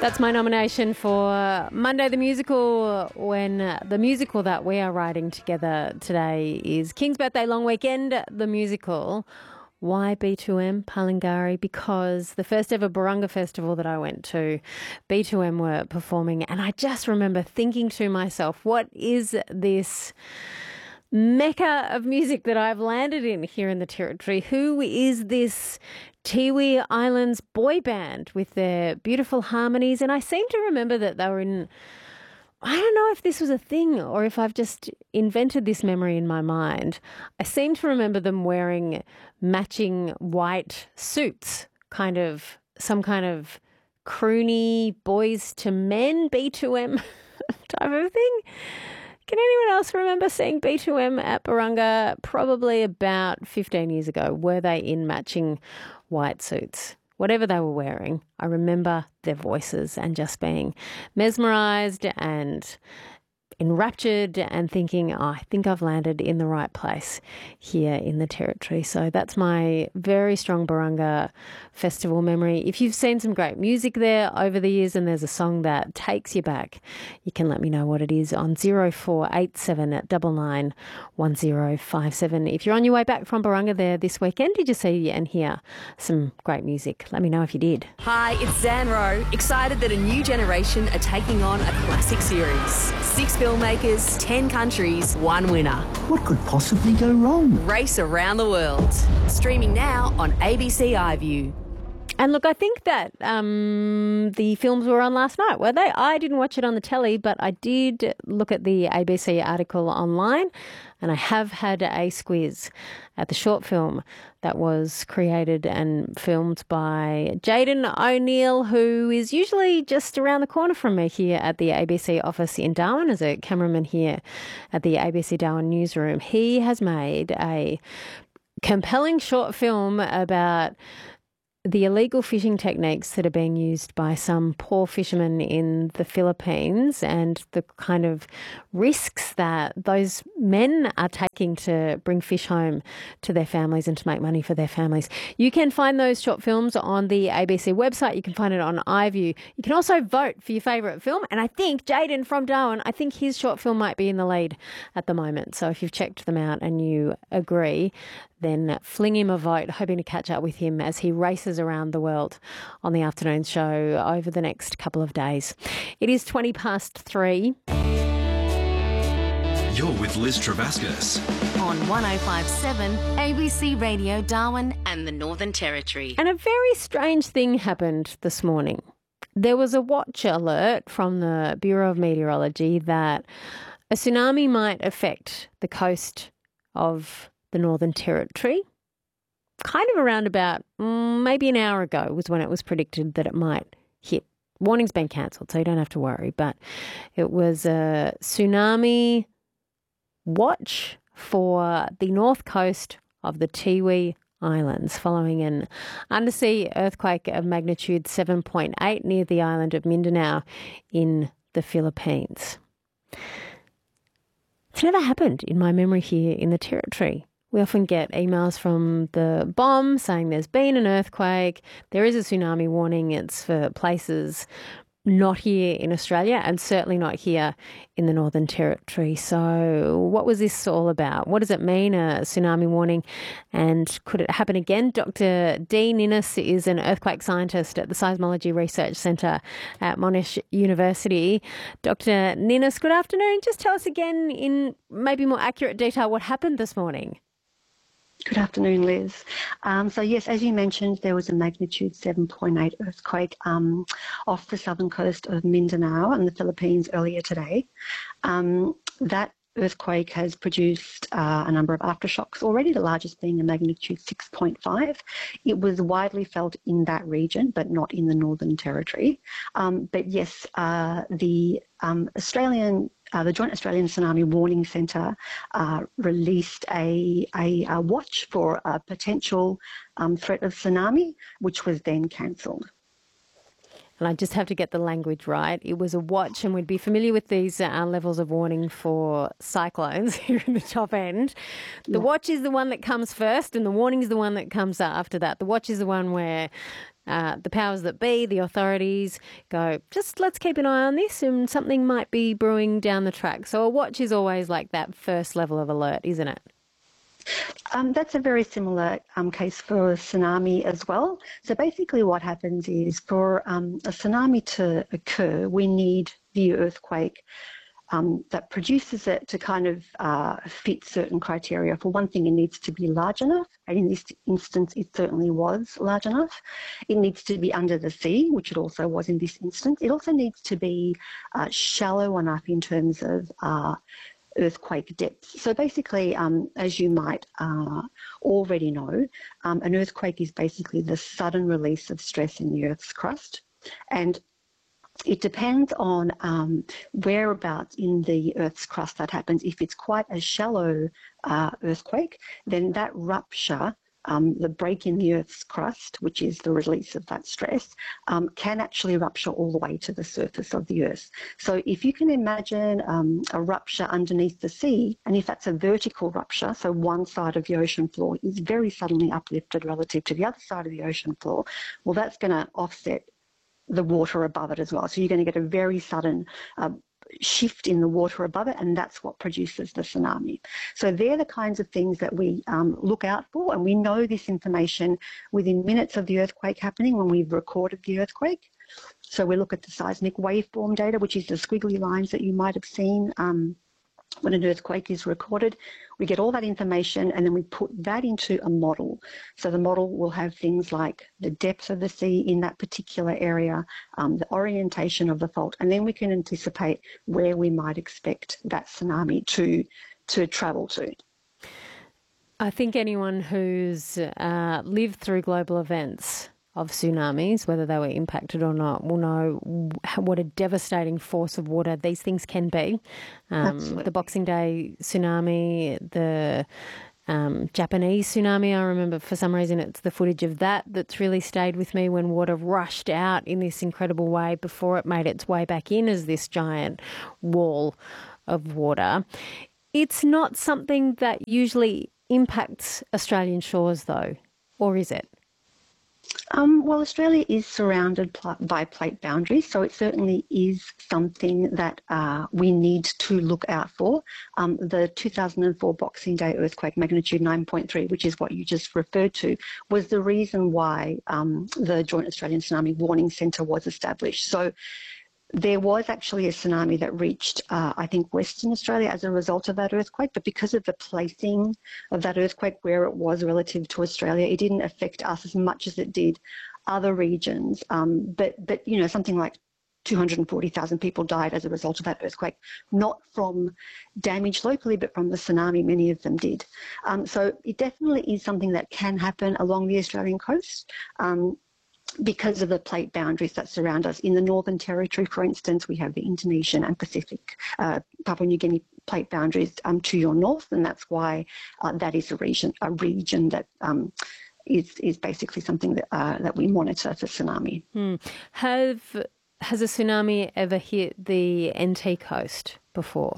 That's my nomination for Monday the Musical, when the musical that we are writing together today is King's Birthday Long Weekend, the musical. Why B2M Palangari? Because the first ever Barunga Festival that I went to, B2M were performing, and I just remember thinking to myself, what is this mecca of music that I've landed in here in the Territory? Who is this Tiwi Islands boy band with their beautiful harmonies? And I seem to remember that they were in, I don't know if this was a thing or if I've just invented this memory in my mind. I seem to remember them wearing matching white suits, some kind of croony boys to men B2M type of thing. Can anyone else remember seeing B2M at Barunga probably about 15 years ago? Were they in matching white suits? Whatever they were wearing, I remember their voices and just being mesmerised and enraptured and thinking, oh, I think I've landed in the right place here in the Territory. So that's my very strong Barunga Festival memory. If you've seen some great music there over the years and there's a song that takes you back, you can let me know what it is on 0487 99 1057. If you're on your way back from Barunga there this weekend, did you see and hear some great music? Let me know if you did. Hi, it's Zan Rowe. Excited that a new generation are taking on a classic series. 6 filmmakers, 10 countries, 1 winner. What could possibly go wrong? Race around the world. Streaming now on ABC iView. And look, I think that the films were on last night, were they? I didn't watch it on the telly, but I did look at the ABC article online, and I have had a squiz at the short film that was created and filmed by Jaden O'Neill, who is usually just around the corner from me here at the ABC office in Darwin as a cameraman here at the ABC Darwin newsroom. He has made a compelling short film about the illegal fishing techniques that are being used by some poor fishermen in the Philippines and the kind of risks that those men are taking to bring fish home to their families and to make money for their families. You can find those short films on the ABC website. You can find it on iView. You can also vote for your favourite film. And I think Jaden from Darwin, I think his short film might be in the lead at the moment. So if you've checked them out and you agree, then fling him a vote, hoping to catch up with him as he races around the world on the afternoon show over the next couple of days. It is 3:20. You're with Liz Travascus on 105.7 ABC Radio Darwin and the Northern Territory. And a very strange thing happened this morning. There was a watch alert from the Bureau of Meteorology that a tsunami might affect the coast of the Northern Territory. Kind of around about maybe an hour ago was when it was predicted that it might hit. Warning's been cancelled, so you don't have to worry. But it was a tsunami watch for the north coast of the Tiwi Islands following an undersea earthquake of magnitude 7.8 near the island of Mindanao in the Philippines. It's never happened in my memory here in the Territory. We often get emails from the BOM saying there's been an earthquake, there is a tsunami warning. It's for places not here in Australia and certainly not here in the Northern Territory. So what was this all about? What does it mean, a tsunami warning? And could it happen again? Dr. Dee Ninnis is an earthquake scientist at the Seismology Research Centre at Monash University. Dr. Ninnis, good afternoon. Just tell us again in maybe more accurate detail what happened this morning. Good afternoon, Liz. So yes, as you mentioned, there was a magnitude 7.8 earthquake off the southern coast of Mindanao in the Philippines earlier today. That earthquake has produced a number of aftershocks already, the largest being a magnitude 6.5. It was widely felt in that region, but not in the Northern Territory. But yes, the Joint Australian Tsunami Warning Centre released a watch for a potential threat of tsunami, which was then cancelled. And I just have to get the language right. It was a watch, and we'd be familiar with these levels of warning for cyclones here in the top end. The watch is the one that comes first, and the warning is the one that comes after that. The watch is the one where the powers that be, the authorities, go, just let's keep an eye on this and something might be brewing down the track. So a watch is always like that first level of alert, isn't it? That's a very similar case for a tsunami as well. So basically what happens is for a tsunami to occur, we need the earthquake that produces it to kind of fit certain criteria. For one thing, it needs to be large enough, and in this instance, it certainly was large enough. It needs to be under the sea, which it also was in this instance. It also needs to be shallow enough in terms of earthquake depth. So basically, as you might already know, an earthquake is basically the sudden release of stress in the Earth's crust. And it depends on whereabouts in the Earth's crust that happens. If it's quite a shallow earthquake, then that rupture, the break in the Earth's crust, which is the release of that stress, can actually rupture all the way to the surface of the Earth. So if you can imagine a rupture underneath the sea, and if that's a vertical rupture, so one side of the ocean floor is very suddenly uplifted relative to the other side of the ocean floor, well, that's going to offset the water above it as well. So you're going to get a very sudden shift in the water above it, and that's what produces the tsunami. So they're the kinds of things that we look out for, and we know this information within minutes of the earthquake happening when we've recorded the earthquake. So we look at the seismic waveform data, which is the squiggly lines that you might have seen when an earthquake is recorded. We get all that information and then we put that into a model. So the model will have things like the depth of the sea in that particular area, the orientation of the fault, and then we can anticipate where we might expect that tsunami to travel to. I think anyone who's lived through global events of tsunamis, whether they were impacted or not, will know what a devastating force of water these things can be. The Boxing Day tsunami, the Japanese tsunami, I remember for some reason it's the footage of that's really stayed with me, when water rushed out in this incredible way before it made its way back in as this giant wall of water. It's not something that usually impacts Australian shores though, or is it? Well, Australia is surrounded by plate boundaries, so it certainly is something that we need to look out for. The 2004 Boxing Day earthquake, magnitude 9.3, which is what you just referred to, was the reason why the Joint Australian Tsunami Warning Centre was established. So there was actually a tsunami that reached, I think, Western Australia as a result of that earthquake, but because of the placing of that earthquake where it was relative to Australia, it didn't affect us as much as it did other regions. But you know, something like 240,000 people died as a result of that earthquake, not from damage locally, but from the tsunami. Many of them did. So it definitely is something that can happen along the Australian coast. Because of the plate boundaries that surround us. In the Northern Territory, for instance, we have the Indonesian and Pacific, Papua New Guinea plate boundaries to your north, and that's why that is a region that is basically something that we monitor for tsunami. Has a tsunami ever hit the NT coast before?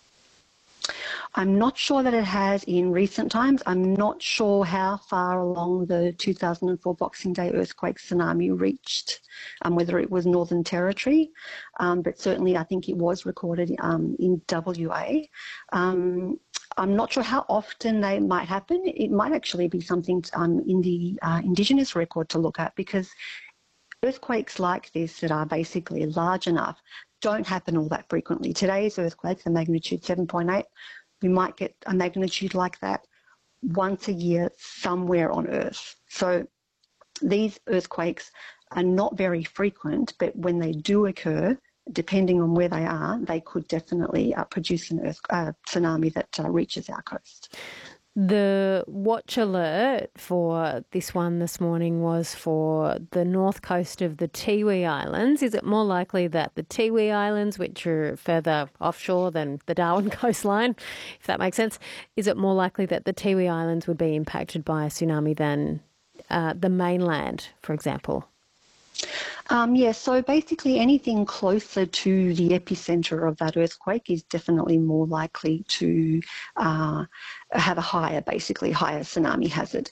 I'm not sure that it has in recent times. I'm not sure how far along the 2004 Boxing Day earthquake tsunami reached, whether it was Northern Territory, but certainly I think it was recorded in WA. I'm not sure how often they might happen. It might actually be something in the Indigenous record to look at, because earthquakes like this that are basically large enough don't happen all that frequently. Today's earthquake, the magnitude 7.8, we might get a magnitude like that once a year somewhere on Earth. So these earthquakes are not very frequent, but when they do occur, depending on where they are, they could definitely produce a tsunami that reaches our coast. The watch alert for this one this morning was for the north coast of the Tiwi Islands. Is it more likely that the Tiwi Islands, which are further offshore than the Darwin coastline, if that makes sense, is it more likely that the Tiwi Islands would be impacted by a tsunami than the mainland, for example? So basically anything closer to the epicenter of that earthquake is definitely more likely to have a higher tsunami hazard.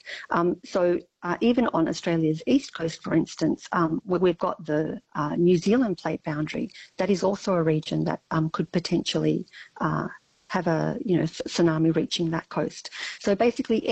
Even on Australia's east coast, for instance, where we've got the New Zealand plate boundary, that is also a region that could potentially have a tsunami reaching that coast. So basically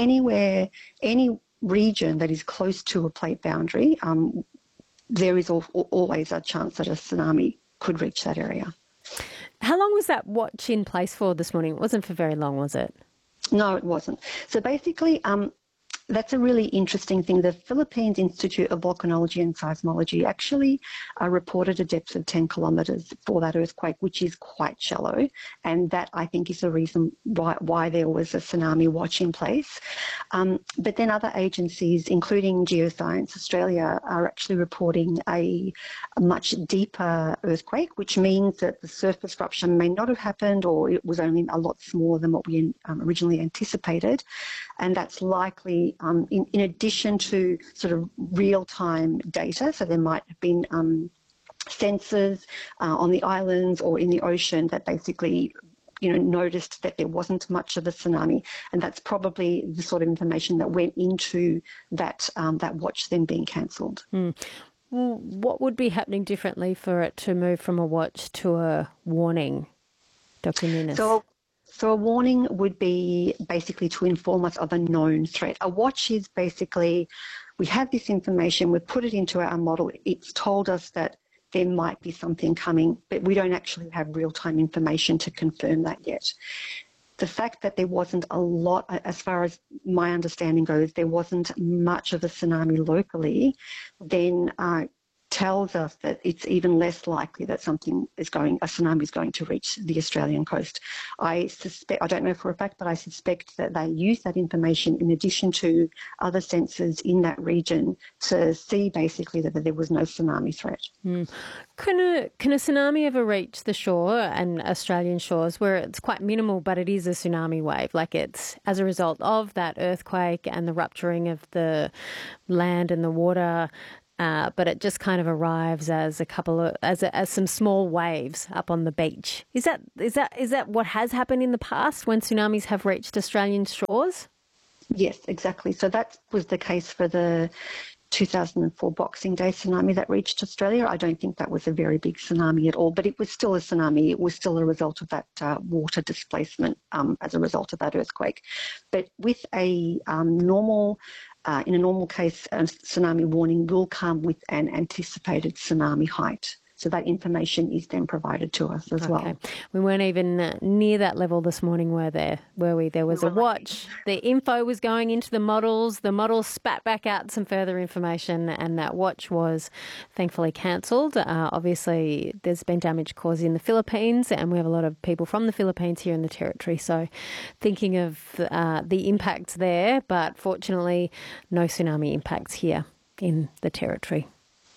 any region that is close to a plate boundary, there is always a chance that a tsunami could reach that area. How long was that watch in place for this morning? It wasn't for very long, was it? No, it wasn't. So basically, that's a really interesting thing. The Philippines Institute of Volcanology and Seismology actually reported a depth of 10 kilometres for that earthquake, which is quite shallow. And that, I think, is the reason why there was a tsunami watch in place. But then other agencies, including Geoscience Australia, are actually reporting a much deeper earthquake, which means that the surface rupture may not have happened, or it was only a lot smaller than what we originally anticipated. And that's likely in addition to sort of real-time data. So there might have been sensors on the islands or in the ocean that basically noticed that there wasn't much of a tsunami, and that's probably the sort of information that went into that watch then being cancelled. Well, what would be happening differently for it to move from a watch to a warning, Dr. Nunes? So a warning would be basically to inform us of a known threat. A watch is basically, we have this information, we've put it into our model, it's told us that there might be something coming, but we don't actually have real-time information to confirm that yet. The fact that there wasn't a lot, as far as my understanding goes, there wasn't much of a tsunami locally, then tells us that it's even less likely that a tsunami is going to reach the Australian coast. I don't know for a fact, but I suspect that they use that information in addition to other sensors in that region to see basically that there was no tsunami threat. Can a tsunami ever reach the shore and Australian shores where it's quite minimal, but it is a tsunami wave? Like it's as a result of that earthquake and the rupturing of the land and the water, but it just kind of arrives as as some small waves up on the beach. Is that what has happened in the past when tsunamis have reached Australian shores? Yes, exactly. So that was the case for the 2004 Boxing Day tsunami that reached Australia. I don't think that was a very big tsunami at all, but it was still a tsunami. It was still a result of that water displacement as a result of that earthquake. But with in a normal case, a tsunami warning will come with an anticipated tsunami height. So that information is then provided to us as well. We weren't even near that level this morning, were we? There was a watch. The info was going into the models. The models spat back out some further information, and that watch was thankfully cancelled. Obviously, there's been damage caused in the Philippines, and we have a lot of people from the Philippines here in the Territory. So thinking of the impacts there, but fortunately no tsunami impacts here in the Territory.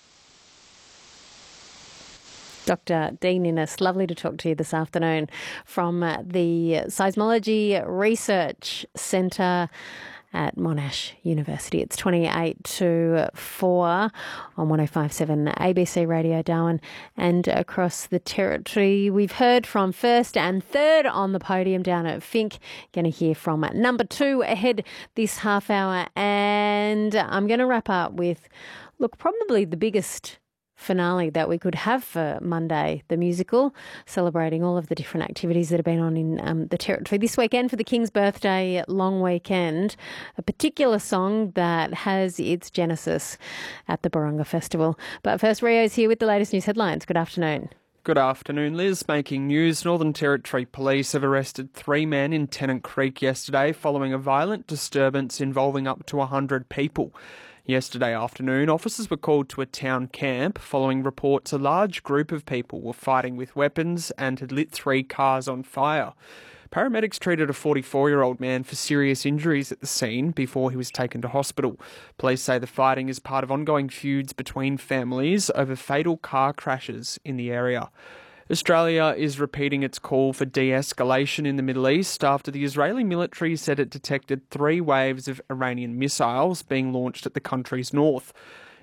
Dr. Dean Innes, lovely to talk to you this afternoon from the Seismology Research Centre at Monash University. It's 28 to 4 on 105.7 ABC Radio Darwin and across the Territory. We've heard from first and third on the podium down at Finke. Going to hear from number 2 ahead this half hour, and I'm going to wrap up with, probably the biggest finale that we could have for Monday, the musical, celebrating all of the different activities that have been on in the Territory this weekend for the King's birthday long weekend. A particular song that has its genesis at the Barunga Festival. But first, Rio's here with the latest news headlines. Good afternoon. Good afternoon, Liz. Making news, Northern Territory Police have arrested 3 men in Tennant Creek yesterday following a violent disturbance involving up to 100 people. Yesterday afternoon, officers were called to a town camp following reports a large group of people were fighting with weapons and had lit 3 cars on fire. Paramedics treated a 44-year-old man for serious injuries at the scene before he was taken to hospital. Police say the fighting is part of ongoing feuds between families over fatal car crashes in the area. Australia is repeating its call for de-escalation in the Middle East after the Israeli military said it detected 3 waves of Iranian missiles being launched at the country's north.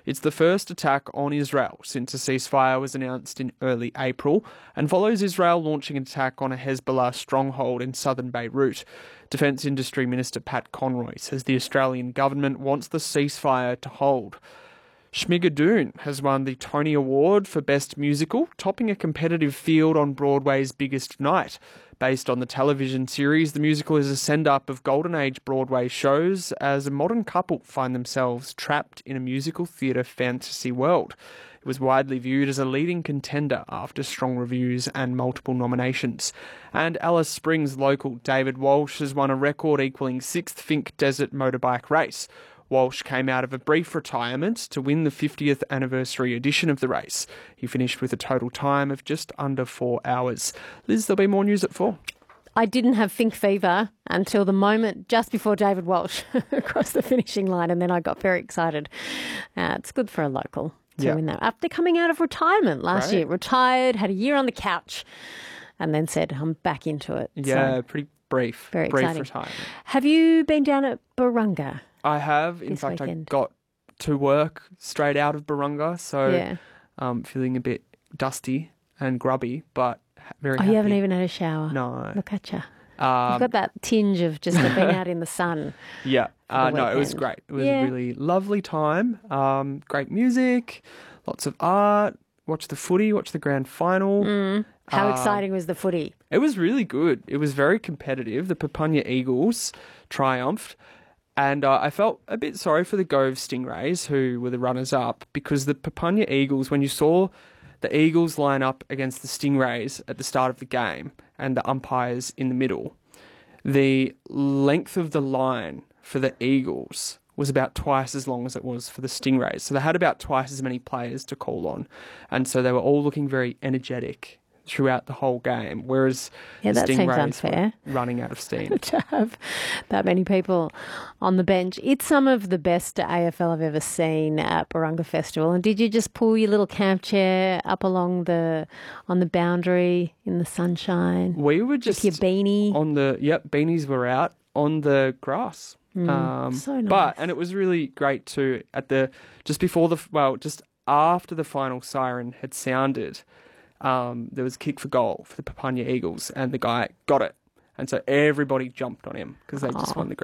It's the first attack on Israel since a ceasefire was announced in early April and follows Israel launching an attack on a Hezbollah stronghold in southern Beirut. Defence Industry Minister Pat Conroy says the Australian government wants the ceasefire to hold. Schmigadoon has won the Tony Award for Best Musical, topping a competitive field on Broadway's Biggest Night. Based on the television series, the musical is a send-up of Golden Age Broadway shows as a modern couple find themselves trapped in a musical theatre fantasy world. It was widely viewed as a leading contender after strong reviews and multiple nominations. And Alice Springs local David Walsh has won a record equaling 6th Finke Desert motorbike race. Walsh came out of a brief retirement to win the 50th anniversary edition of the race. He finished with a total time of just under 4 hours. Liz, there'll be more news at 4. I didn't have Fink fever until the moment just before David Walsh crossed the finishing line, and then I got very excited. It's good for a local to win that. After coming out of retirement last year, retired, had a year on the couch, and then said, I'm back into it. Yeah, so, pretty brief. Very brief exciting. retirement. Have you been down at Barunga? I have. In this fact, weekend? I got to work straight out of Barunga, so feeling a bit dusty and grubby, but very happy. You haven't even had a shower? No. Look at you. You've got that tinge of just being out in the sun. Yeah. the No, it was weekend. great. It was a really lovely time. Great music, lots of art. Watch the footy, watch the grand final. How exciting was the footy? It was really good. It was very competitive. The Papunya Eagles triumphed. And I felt a bit sorry for the Gove Stingrays, who were the runners-up, because the Papunya Eagles, when you saw the Eagles line up against the Stingrays at the start of the game and the umpires in the middle, the length of the line for the Eagles was about twice as long as it was for the Stingrays. So they had about twice as many players to call on. And so they were all looking very energetic throughout the whole game, whereas the that seems Stingrays unfair. were running out of steam. To have that many people on the bench. It's some of the best AFL I've ever seen at Barunga Festival. And did you just pull your little camp chair up along on the boundary in the sunshine? We were just with your beanie on the beanies were out on the grass. so nice. And it was really great too. Just after the final siren had sounded, there was a kick for goal for the Papunya Eagles, and the guy got it, and so everybody jumped on him because they just won the grand